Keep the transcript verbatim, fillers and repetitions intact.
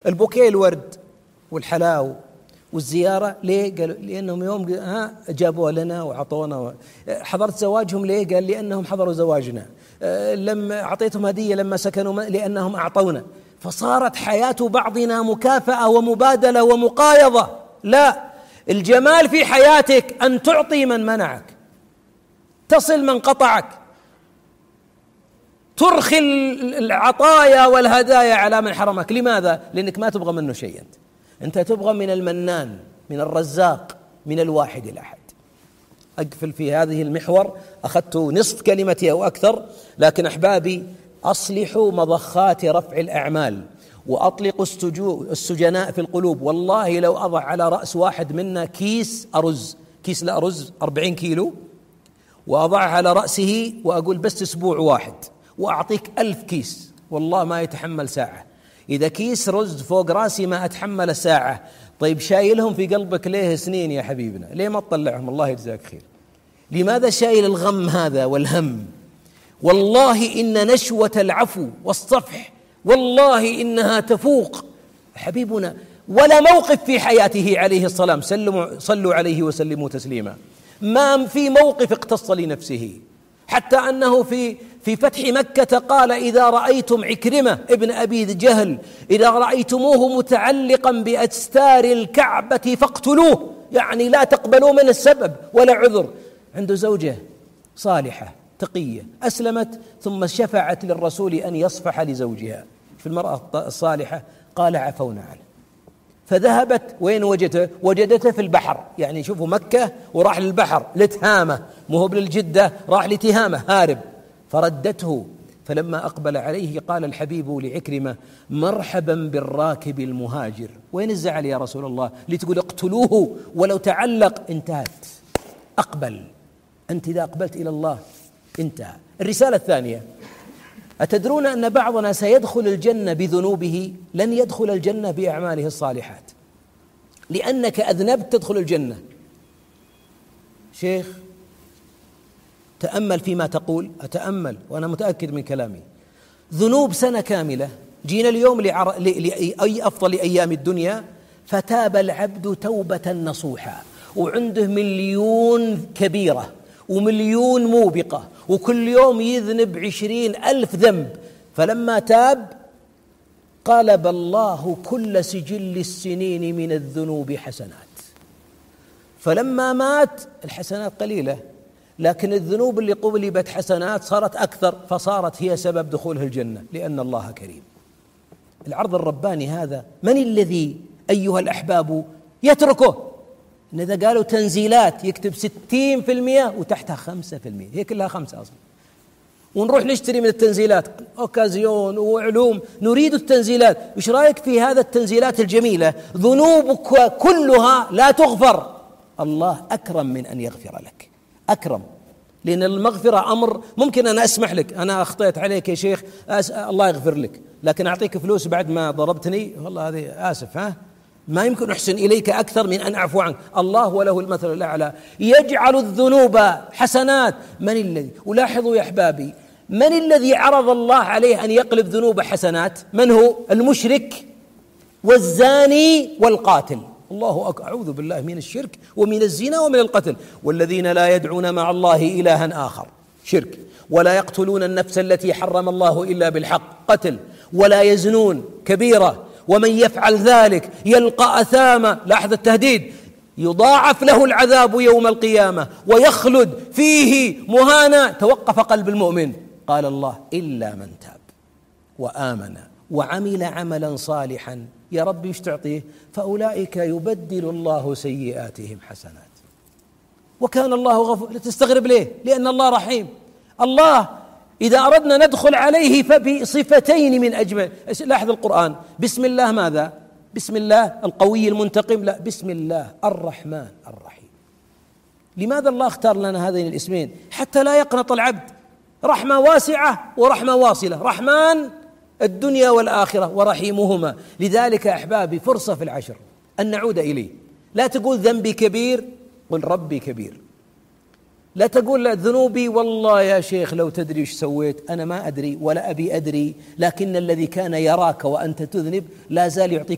البوكيه الورد والحلاو والزيارة ليه؟ قالوا لأنهم يوم ها جابوها لنا وعطونا. حضرت زواجهم ليه؟ قال لأنهم حضروا زواجنا. لما أعطيتهم هدية لما سكنوا لأنهم أعطونا. فصارت حياة بعضنا مكافأة ومبادلة ومقايضة. لا، الجمال في حياتك أن تعطي من منعك، تصل من قطعك، ترخي العطايا والهدايا على من حرمك. لماذا؟ لأنك ما تبغى منه شيء، أنت أنت تبغى من المنان، من الرزاق، من الواحد الأحد. أقفل في هذه المحور، أخذت نصف كلمتي أو أكثر، لكن أحبابي أصلحوا مضخات رفع الأعمال وأطلقوا السجناء في القلوب. والله لو أضع على رأس واحد منا كيس أرز، كيس لا أرز أربعين كيلو، وأضع على رأسه وأقول بس أسبوع واحد وأعطيك ألف كيس، والله ما يتحمل ساعة. إذا كيس رز فوق راسي ما أتحمل ساعة. طيب شايلهم في قلبك ليه سنين يا حبيبنا؟ ليه ما تطلعهم؟ الله يجزاك خير. لماذا شايل الغم هذا والهم؟ والله إن نشوة العفو والصفح والله إنها تفوق حبيبنا. ولا موقف في حياته عليه الصلاة والسلام، صلوا عليه وسلموا تسليما، ما في موقف اقتص لنفسه، حتى أنه في في فتح مكة قال: إذا رأيتم عكرمة ابن أبي جهل إذا رأيتموه متعلقا بأستار الكعبة فاقتلوه، يعني لا تقبلوا من السبب ولا عذر. عنده زوجة صالحة تقية أسلمت ثم شفعت للرسول أن يصفح لزوجها. في المرأة الصالحة قال: عفونا عنه. فذهبت وين وجدته؟ وجدته في البحر، يعني شوفوا مكة وراح للبحر لتهامة، مو للجدة، راح لتهامة هارب. فردته، فلما أقبل عليه قال الحبيب لعكرمة: مرحبا بالراكب المهاجر. وين الزعل يا رسول الله؟ لتقول اقتلوه ولو تعلق؟ انتهت. أقبل، أنت إذا أقبلت إلى الله انتهى. الرسالة الثانية: أتدرون أن بعضنا سيدخل الجنة بذنوبه؟ لن يدخل الجنة بأعماله الصالحات. لأنك أذنبت تدخل الجنة. شيخ تأمل فيما تقول. أتأمل وأنا متأكد من كلامي. ذنوب سنة كاملة، جينا اليوم لعر... لأي أفضل أيام الدنيا، فتاب العبد توبة نصوحا، وعنده مليون كبيرة ومليون موبقة، وكل يوم يذنب عشرين ألف ذنب. فلما تاب قلب الله كل سجل السنين من الذنوب حسنات. فلما مات الحسنات قليلة، لكن الذنوب اللي قبلت حسنات صارت أكثر، فصارت هي سبب دخوله الجنة، لأن الله كريم. العرض الرباني هذا من الذي أيها الأحباب يتركه؟ إن إذا قالوا تنزيلات يكتب ستين في المئة وتحتها خمسة في المئة، هي كلها خمسة أصلا. ونروح نشتري من التنزيلات أوكازيون وعلوم، نريد التنزيلات. إيش رأيك في هذا التنزيلات الجميلة؟ ذنوبك كلها لا تغفر، الله أكرم من أن يغفر لك، أكرم. لأن المغفرة أمر ممكن أنا أسمح لك، أنا أخطأت عليك يا شيخ أس... الله يغفر لك، لكن أعطيك فلوس بعد ما ضربتني، والله هذه آسف، ها ما يمكن أحسن إليك أكثر من أن أعفو عنك. الله وله المثل الأعلى، يجعل الذنوب حسنات. من الذي، ولاحظوا يا أحبابي، من الذي عرض الله عليه أن يقلب ذنوب حسنات؟ من هو؟ المشرك والزاني والقاتل. الله أكبر، أعوذ بالله من الشرك ومن الزنا ومن القتل. والذين لا يدعون مع الله إلها آخر، شرك. ولا يقتلون النفس التي حرم الله إلا بالحق، قتل. ولا يزنون، كبيرة. ومن يفعل ذلك يلقى أثاما، لاحظ التهديد، يضاعف له العذاب يوم القيامة ويخلد فيه مهانا. توقف قلب المؤمن. قال الله: إلا من تاب وآمن وعمل عملا صالحا. يا رب ايش تعطيه؟ فأولئك يبدل الله سيئاتهم حسنات وكان الله غفور. تستغرب ليه؟ لأن الله رحيم. الله إذا أردنا ندخل عليه فبصفتين من أجمل. لاحظ القرآن، بسم الله ماذا؟ بسم الله القوي المنتقم؟ لا، بسم الله الرحمن الرحيم. لماذا الله اختار لنا هذين الاسمين؟ حتى لا يقنط العبد. رحمة واسعة ورحمة واصلة، رحمن الدنيا والآخرة ورحيمهما. لذلك أحبابي فرصة في العشر أن نعود إليه. لا تقول ذنبي كبير، قل ربي كبير. لا تقول لا ذنوبي والله يا شيخ لو تدري ايش سويت، أنا ما أدري ولا أبي أدري، لكن الذي كان يراك وأنت تذنب لا زال يعطيك